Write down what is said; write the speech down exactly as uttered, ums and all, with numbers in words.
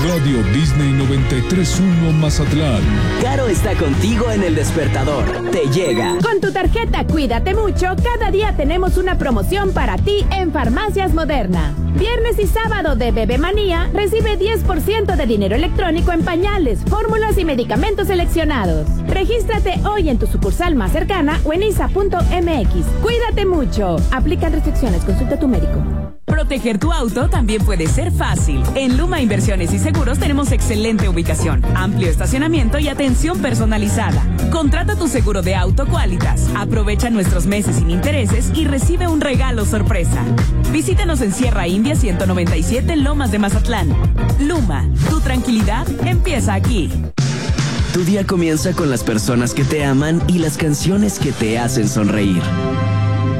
Radio Disney noventa y tres punto uno Mazatlán. Caro está contigo en el despertador. Te llega. Con tu tarjeta Cuídate Mucho, cada día tenemos una promoción para ti en Farmacias Moderna. Viernes y sábado de Bebé Manía, recibe diez por ciento de dinero electrónico en pañales, fórmulas y medicamentos seleccionados. Regístrate hoy en tu sucursal más cercana o en isa punto eme equis. Cuídate mucho. Aplican restricciones. Consulta a tu médico. Proteger tu auto también puede ser fácil. En Luma Inversiones y Seguros tenemos excelente ubicación, amplio estacionamiento y atención personalizada. Contrata tu seguro de auto Qualitas. Aprovecha nuestros meses sin intereses y recibe un regalo sorpresa. Visítanos en Sierra India ciento noventa y siete Lomas de Mazatlán. Luma, tu tranquilidad empieza aquí. Tu día comienza con las personas que te aman y las canciones que te hacen sonreír.